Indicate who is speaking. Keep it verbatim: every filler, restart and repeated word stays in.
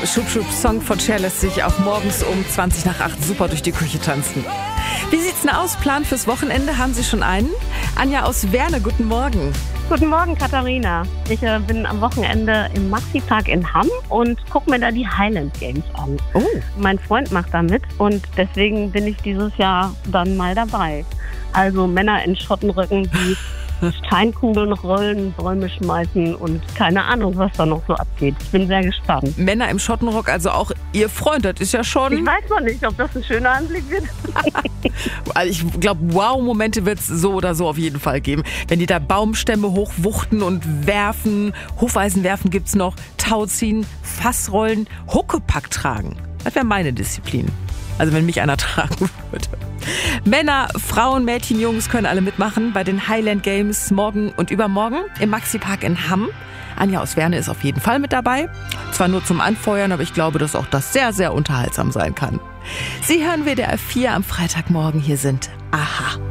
Speaker 1: Schub Schub Song von Cher lässt sich auch morgens um zwanzig nach acht super durch die Küche tanzen. Wie sieht's denn aus? Plan fürs Wochenende? Haben Sie schon einen? Anja aus Werne, guten Morgen.
Speaker 2: Guten Morgen, Katharina. Ich äh, bin am Wochenende im Maxi-Park in Hamm und gucke mir da die Highland Games an.
Speaker 1: Oh.
Speaker 2: Mein Freund macht da mit und deswegen bin ich dieses Jahr dann mal dabei. Also Männer in Schottenröcken, die Steinkugeln rollen, Bäume schmeißen und keine Ahnung, was da noch so abgeht. Ich bin sehr gespannt.
Speaker 1: Männer im Schottenrock, also auch Ihr Freund, das ist ja schon...
Speaker 2: Ich weiß noch nicht, ob das ein schöner Anblick wird.
Speaker 1: Also ich glaube, Wow-Momente wird es so oder so auf jeden Fall geben. Wenn die da Baumstämme hochwuchten und werfen, Hufeisen werfen gibt's noch, Tau ziehen, Fassrollen, Huckepack tragen. Das wäre meine Disziplin. Also wenn mich einer tragen würde. Männer, Frauen, Mädchen, Jungs können alle mitmachen bei den Highland Games morgen und übermorgen im Maxi-Park in Hamm. Anja aus Werne ist auf jeden Fall mit dabei. Zwar nur zum Anfeuern, aber ich glaube, dass auch das sehr, sehr unterhaltsam sein kann. Sie hören W D R vier am Freitagmorgen. Hier sind Aha.